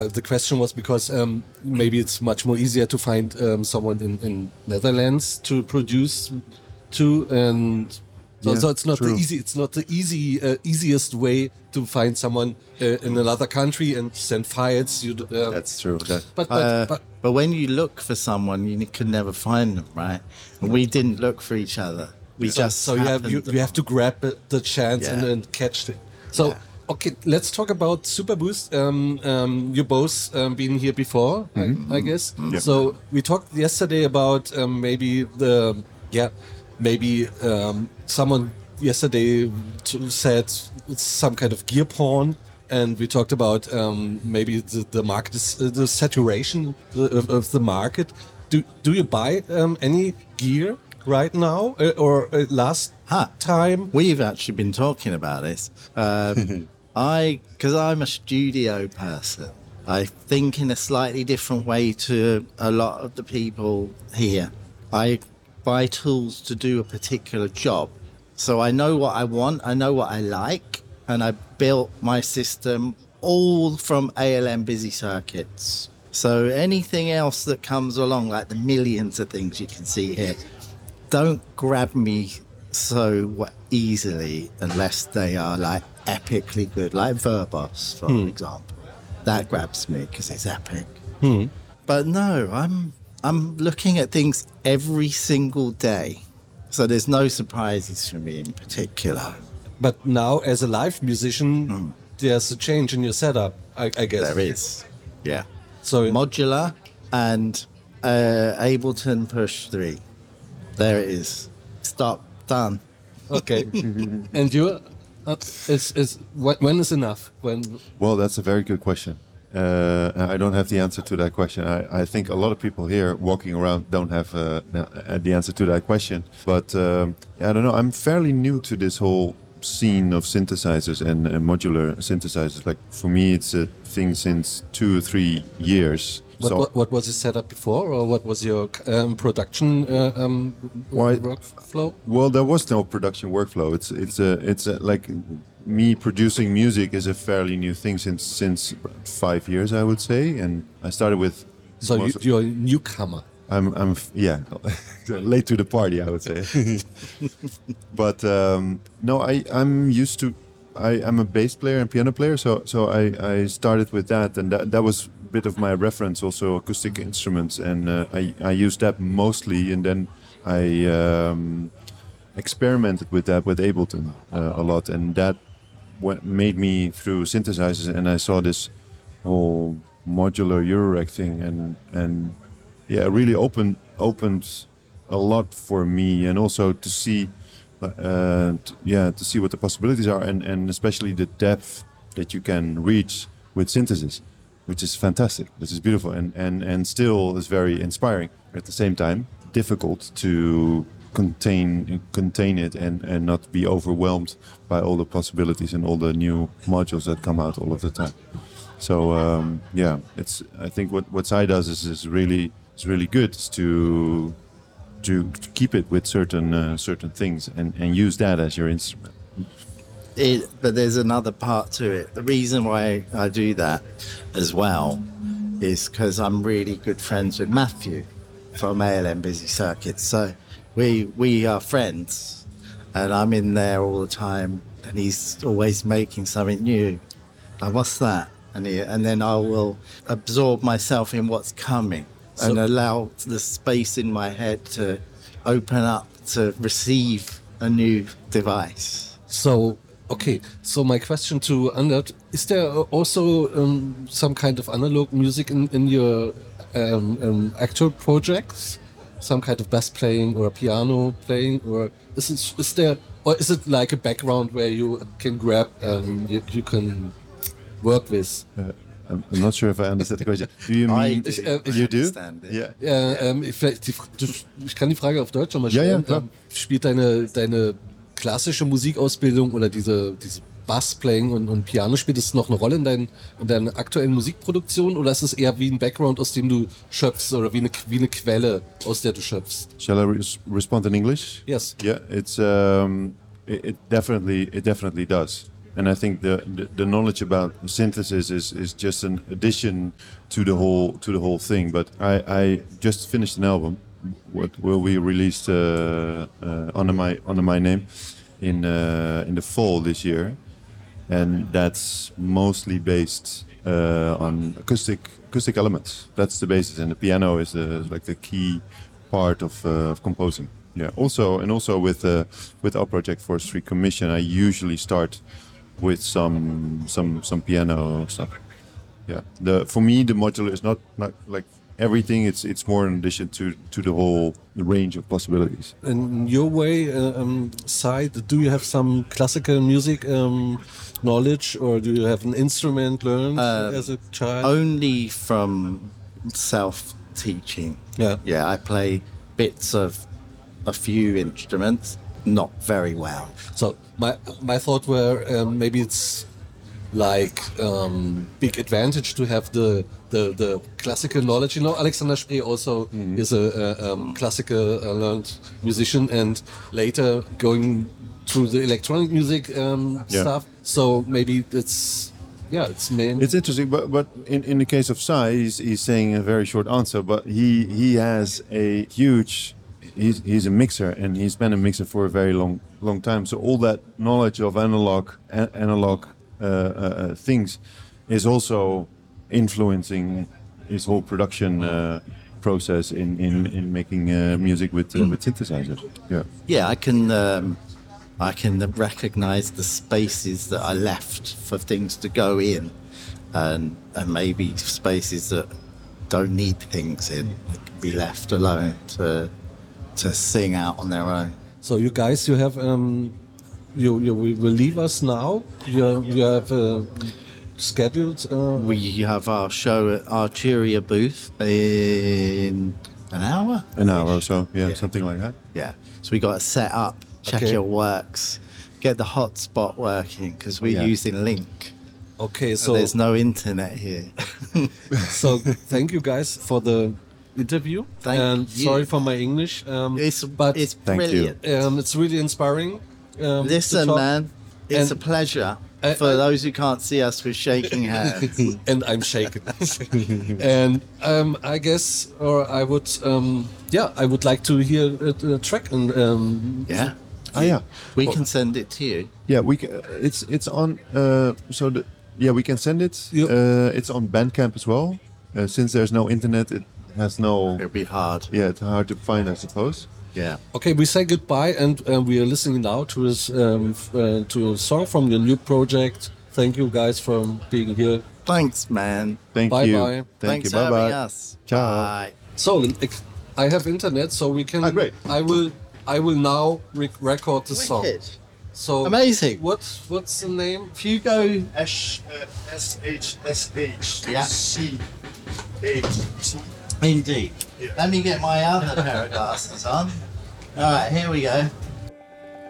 The question was because maybe it's much more easier to find someone in Netherlands to produce to, and so it's not true. the easiest way to find someone in another country and send files. That's true. But when you look for someone, you can never find them, right? And we didn't look for each other. So you have to grab the chance and catch it. So okay, let's talk about Superboost. You both been here before, I guess. Yeah. So we talked yesterday about maybe someone yesterday said it's some kind of gear porn. And we talked about maybe the market is the saturation of the market. Do you buy any gear right now or last time? We've actually been talking about this. Because I'm a studio person, I think in a slightly different way to a lot of the people here. I buy tools to do a particular job. So I know what I want, I know what I like, and I built my system all from ALM Busy Circuits. So anything else that comes along, like the millions of things you can see here, don't grab me so easily unless they are like epically good, like Verbos, for example. That grabs me because it's epic. But no, I'm looking at things every single day. So there's no surprises for me in particular. But now, as a live musician, there's a change in your setup, I guess. There is, yeah. So Modular and Ableton Push 3. There it is. Stop. Done. Okay. And you? When is enough? Well, that's a very good question. I don't have the answer to that question. I think a lot of people here walking around don't have the answer to that question. But I don't know. I'm fairly new to this whole scene of synthesizers and modular synthesizers. Like for me, it's a thing since 2 or 3 years. What was your setup before, or what was your production workflow? Well, there was no production workflow. It's like me producing music is a fairly new thing since 5 years, I would say, and I started with. So you're a newcomer. I'm late to the party, I would say. But no, I'm used to. I'm a bass player and piano player, so I started with that, and that was a bit of my reference, also acoustic instruments, and I used that mostly, and then I experimented with that with Ableton a lot, and that made me through synthesizers, and I saw this whole modular Eurorack thing, and yeah, it really opened a lot for me, and also to see. To see what the possibilities are, and especially the depth that you can reach with synthesis, which is fantastic. This is beautiful, and still is very inspiring. At the same time, difficult to contain it and not be overwhelmed by all the possibilities and all the new modules that come out all of the time. So I think what Sai does is really good, is to keep it with certain things and use that as your instrument. But there's another part to it. The reason why I do that as well is because I'm really good friends with Matthew from ALM Busy Circuits. So we are friends, and I'm in there all the time, and he's always making something new. Like, what's that? And then I will absorb myself in what's coming. And allow the space in my head to open up to receive a new device. So my question to Anders, is there also some kind of analog music in your actual projects? Some kind of bass playing or piano playing, or is it like a background where you can grab and you can work with? I'm not sure if I understand the question. Do you mean you do? Ich kann die Frage auf Deutsch nochmal stellen. Ja, spielt deine klassische Musikausbildung oder diese Bass-Playing und Piano, spielt es noch eine Rolle in deiner aktuellen Musikproduktion, oder ist es eher wie ein Background, aus dem du schöpfst, oder wie eine Quelle, aus der du schöpfst? Shall I respond in English? Yes. Yeah, it definitely does. and I think the knowledge about synthesis is just an addition to the whole thing. But I just finished an album, what will be released under my name in the fall this year, and that's mostly based on acoustic elements. That's the basis, and the piano is like the key part of composing. Yeah. Also with our project for Street Commission, I usually start with some piano stuff. Yeah. For me, the modular is not like everything. It's more in addition to the whole range of possibilities. In your way, side, do you have some classical music knowledge, or do you have an instrument learned as a child? Only from self-teaching. Yeah. Yeah, I play bits of a few instruments, not very well. So my thought were maybe it's like big advantage to have the classical knowledge. You know, Alexander Spree also is a classical learned musician, and later going through the electronic music stuff. So maybe it's main. It's interesting, but in the case of Sai, he's saying a very short answer, but he has a huge. He's a mixer, and he's been a mixer for a very long time. So all that knowledge of analog things is also influencing his whole production process in making music with synthesizers. Yeah. Yeah, I can recognize the spaces that are left for things to go in, and maybe spaces that don't need things in, that can be left alone to sing out on their own. So you guys, you have you will leave us now. You have scheduled. We have our show at Arturia booth in an hour. An hour or so, yeah, something like that. Yeah. So we got to set up, check Okay. your works, get the hotspot working, because we're using Link. Okay, So so there's no internet here. so thank you guys for the interview. Thank and you. sorry for my English. It's Thank you. brilliant. It's really inspiring. to Listen, talk. man, it's And- a pleasure. I- For those who can't see us, we're shaking hands. And I'm shaken. And I guess, or I would, I would like to hear a track. And Yeah. Ah, yeah. We can send it to you. Yeah, it's on. We can send it. Yeah. It's on Bandcamp as well. Since there's no internet, it has no. It'll be hard. Yeah, it's hard to find, I suppose. Yeah. okay, we say goodbye, and we are listening now to to a song from your new project. Thank you guys for being here. Thanks, man. Thank Bye you. bye. Thank Thanks you. for Bye having bye. us. Ciao. Bye. So I have internet, so we can. Great. I will now record the song. Wicked. So Amazing. What's the name? If you go SHSH Yeah. CHT. Indeed. Let me get my other pair of glasses on. All right, here we go.